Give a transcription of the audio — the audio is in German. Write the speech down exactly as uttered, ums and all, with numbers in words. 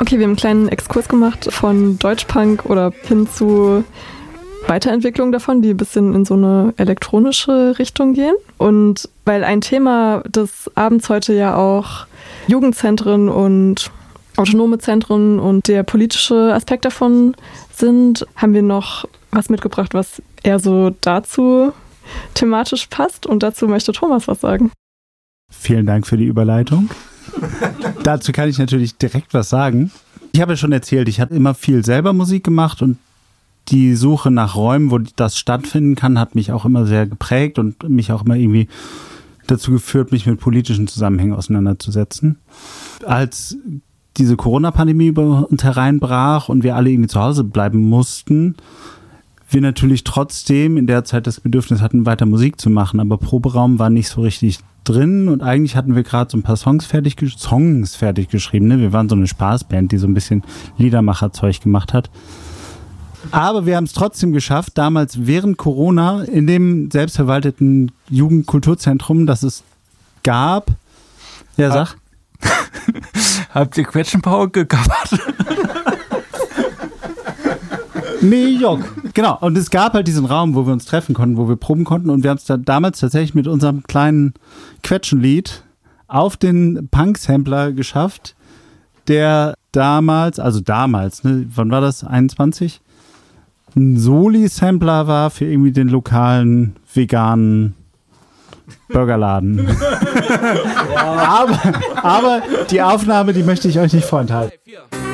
Okay, wir haben einen kleinen Exkurs gemacht von Deutschpunk oder hin zu Weiterentwicklung davon, die ein bisschen in so eine elektronische Richtung gehen. Und weil ein Thema des Abends heute ja auch Jugendzentren und autonome Zentren und der politische Aspekt davon sind, haben wir noch was mitgebracht, was eher so dazu thematisch passt. Und dazu möchte Thomas was sagen. Vielen Dank für die Überleitung. Dazu kann ich natürlich direkt was sagen. Ich habe ja schon erzählt, ich habe immer viel selber Musik gemacht und die Suche nach Räumen, wo das stattfinden kann, hat mich auch immer sehr geprägt und mich auch immer irgendwie dazu geführt, mich mit politischen Zusammenhängen auseinanderzusetzen. Als diese Corona-Pandemie über uns hereinbrach und wir alle irgendwie zu Hause bleiben mussten, wir natürlich trotzdem in der Zeit das Bedürfnis hatten, weiter Musik zu machen, aber Proberaum war nicht so richtig drin und eigentlich hatten wir gerade so ein paar Songs fertig, Songs fertig geschrieben. Ne? Wir waren so eine Spaßband, die so ein bisschen Liedermacherzeug gemacht hat. Aber wir haben es trotzdem geschafft, damals während Corona in dem selbstverwalteten Jugendkulturzentrum, das es gab. Ja, sag. Habt ihr Quetschenpower gecovert? Nee, Jock. Genau. Und es gab halt diesen Raum, wo wir uns treffen konnten, wo wir proben konnten. Und wir haben es da damals tatsächlich mit unserem kleinen Quetschenlied auf den Punk-Sampler geschafft, der damals, also damals, ne, wann war das? einundzwanzig? Ein Soli-Sampler war für irgendwie den lokalen veganen Burgerladen. aber, aber die Aufnahme, die möchte ich euch nicht vorenthalten.